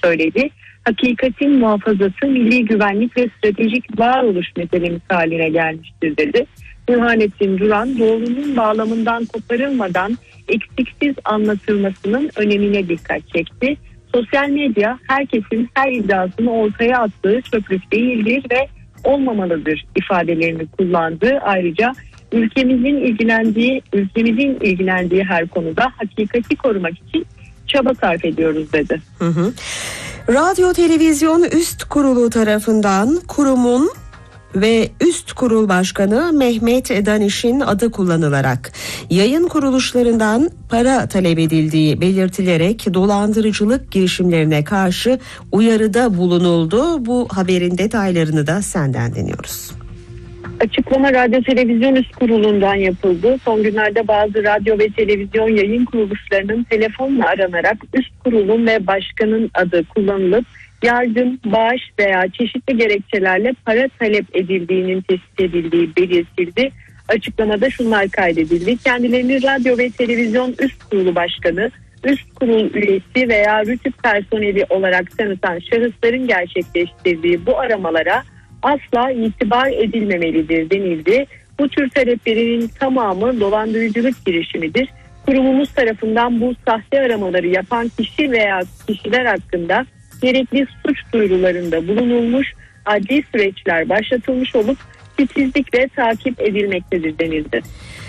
söyledi. Hakikatin muhafazası milli güvenlik ve stratejik varoluş meselemiz haline gelmiştir dedi. Burhanettin Duran doğrunun bağlamından koparılmadan eksiksiz anlatılmasının önemine dikkat çekti. Sosyal medya herkesin her iddiasını ortaya attığı çöplük değildir ve olmamalıdır ifadelerini kullandı. Ayrıca ülkemizin ilgilendiği her konuda hakikati korumak için çaba sarf ediyoruz dedi. Radyo Televizyon Üst Kurulu tarafından kurumun ve Üst Kurul Başkanı Mehmet Daniş'in adı kullanılarak yayın kuruluşlarından para talep edildiği belirtilerek dolandırıcılık girişimlerine karşı uyarıda bulunuldu. Bu haberin detaylarını da senden dinliyoruz. Açıklama Radyo Televizyon Üst Kurulu'ndan yapıldı. Son günlerde bazı radyo ve televizyon yayın kuruluşlarının telefonla aranarak üst kurulun ve başkanın adı kullanılıp yardım, bağış veya çeşitli gerekçelerle para talep edildiğinin tespit edildiği belirtildi. Açıklamada şunlar kaydedildi. Kendilerini radyo ve televizyon üst kurulu başkanı, üst kurul üyesi veya rütük personeli olarak tanıtan şahısların gerçekleştirdiği bu aramalara asla itibar edilmemelidir denildi. Bu tür taleplerinin tamamı dolandırıcılık girişimidir. Kurumumuz tarafından bu sahte aramaları yapan kişi veya kişiler hakkında gerekli suç duyurularında bulunulmuş, adli süreçler başlatılmış olup titizlikle takip edilmektedir denildi.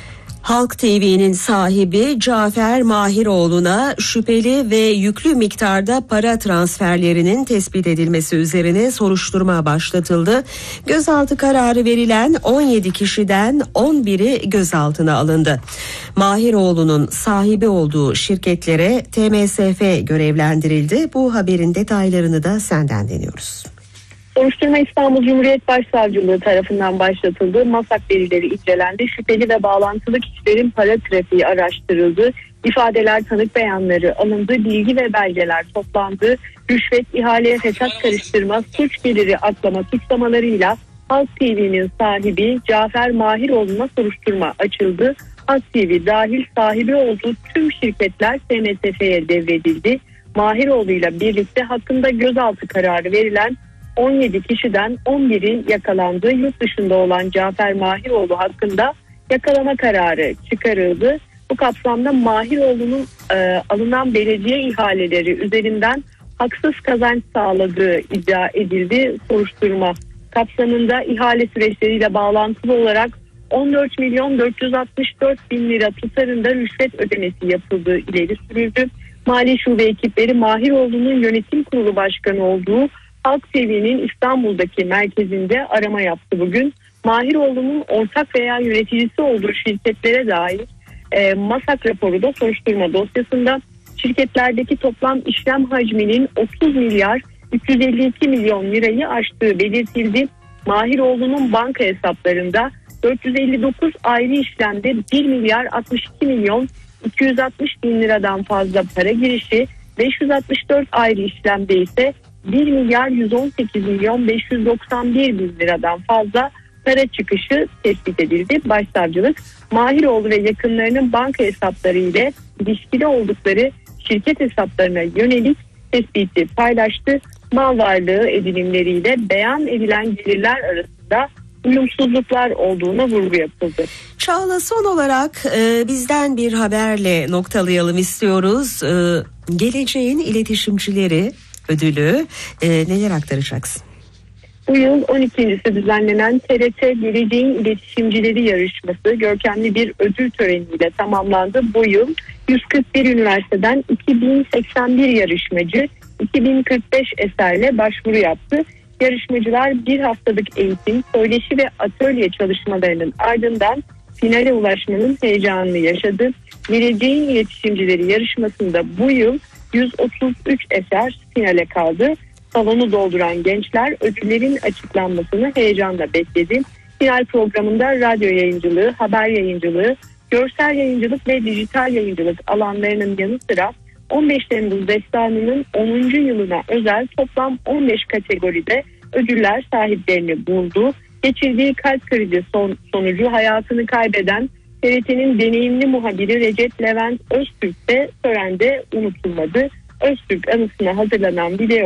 Halk TV'nin sahibi Cafer Mahiroğlu'na şüpheli ve yüklü miktarda para transferlerinin tespit edilmesi üzerine soruşturma başlatıldı. Gözaltı kararı verilen 17 kişiden 11'i gözaltına alındı. Mahiroğlu'nun sahibi olduğu şirketlere TMSF görevlendirildi. Bu haberin detaylarını da senden dinliyoruz. Soruşturma İstanbul Cumhuriyet Başsavcılığı tarafından başlatıldı. MASAK verileri incelendi. Şüpheli ve bağlantılı kişilerin para trafiği araştırıldı. İfadeler, tanık beyanları alındı. Bilgi ve belgeler toplandı. Rüşvet, ihale, fesat karıştırma, suç geliri aklama suçlamalarıyla Halk TV'nin sahibi Cafer Mahiroğlu'na soruşturma açıldı. Halk TV dahil sahibi olduğu tüm şirketler TMSF'ye devredildi. Mahiroğlu ile birlikte hakkında gözaltı kararı verilen 17 kişiden 11'i yakalandı. Yurt dışında olan Cafer Mahiroğlu hakkında yakalama kararı çıkarıldı. Bu kapsamda Mahiroğlu'nun alınan belediye ihaleleri üzerinden haksız kazanç sağladığı iddia edildi. Soruşturma kapsamında ihale süreçleriyle bağlantılı olarak 14.464.000 lira tutarında rüşvet ödemesi yapıldığı ileri sürüldü. Mali Şube ekipleri Mahiroğlu'nun yönetim kurulu başkanı olduğu Halk TV'nin İstanbul'daki merkezinde arama yaptı bugün. Mahiroğlu'nun ortak veya yöneticisi olduğu şirketlere dair MASAK raporu da soruşturma dosyasında şirketlerdeki toplam işlem hacminin 30 milyar 352 milyon lirayı aştığı belirtildi. Mahiroğlu'nun banka hesaplarında 459 ayrı işlemde 1 milyar 62 milyon 260 bin liradan fazla para girişi, 564 ayrı işlemde ise 1 milyar 118 milyon 591 bin liradan fazla para çıkışı tespit edildi. Başsavcılık Mahiroğlu ve yakınlarının banka hesapları ile ilişkili oldukları şirket hesaplarına yönelik tespiti paylaştı. Mal varlığı edinimleriyle beyan edilen gelirler arasında uyumsuzluklar olduğuna vurgu yapıldı. Çağla, son olarak bizden bir haberle noktalayalım istiyoruz. Geleceğin iletişimcileri ödülü neler aktaracaksın? Bu yıl 12.si düzenlenen TRT Geleceğin İletişimcileri yarışması görkemli bir ödül töreniyle tamamlandı. Bu yıl 141 üniversiteden 2081 yarışmacı 2045 eserle başvuru yaptı. Yarışmacılar bir haftalık eğitim, söyleşi ve atölye çalışmalarının ardından finale ulaşmanın heyecanını yaşadı. Geleceğin İletişimcileri yarışmasında bu yıl 133 eser finale kaldı. Salonu dolduran gençler ödüllerin açıklanmasını heyecanla bekledi. Final programında radyo yayıncılığı, haber yayıncılığı, görsel yayıncılık ve dijital yayıncılık alanlarının yanı sıra 15 Temmuz Destanı'nın 10. yılına özel toplam 15 kategoride ödüller sahiplerini buldu. Geçirdiği kalp krizi sonucu hayatını kaybeden TRT'nin deneyimli muhabiri Recep Levent Öztürk de törende unutulmadı. Öztürk anısına hazırlanan video